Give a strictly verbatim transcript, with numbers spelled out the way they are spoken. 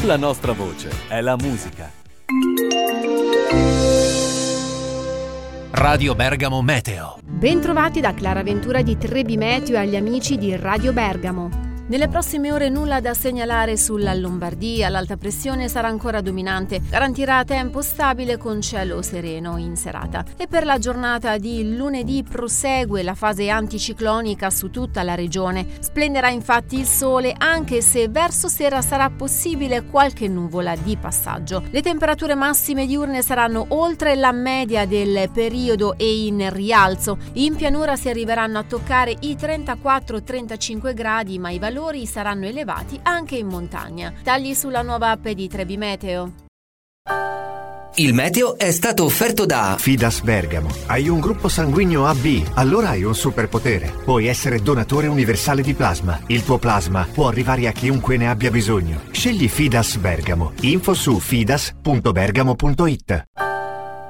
La nostra voce è la musica. Radio Bergamo Meteo. Bentrovati da Clara Ventura di Trebi Meteo e agli amici di Radio Bergamo. Nelle prossime ore nulla da segnalare sulla Lombardia, l'alta pressione sarà ancora dominante, garantirà tempo stabile con cielo sereno in serata. E per la giornata di lunedì prosegue la fase anticiclonica su tutta la regione. Splenderà infatti il sole, anche se verso sera sarà possibile qualche nuvola di passaggio. Le temperature massime diurne saranno oltre la media del periodo e in rialzo. In pianura si arriveranno a toccare i trentaquattro trentacinque gradi, ma i valori saranno elevati anche in montagna. Tagli sulla nuova app di Trebi Meteo. Il meteo è stato offerto da Fidas Bergamo. Hai un gruppo sanguigno A B, allora hai un superpotere. Puoi essere donatore universale di plasma. Il tuo plasma può arrivare a chiunque ne abbia bisogno. Scegli Fidas Bergamo. Info su fidas punto bergamo punto it.